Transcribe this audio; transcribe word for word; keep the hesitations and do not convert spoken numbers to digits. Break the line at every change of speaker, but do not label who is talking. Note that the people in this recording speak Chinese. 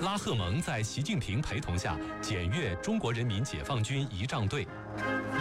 拉赫蒙在习近平陪同下检阅中国人民解放军仪仗队。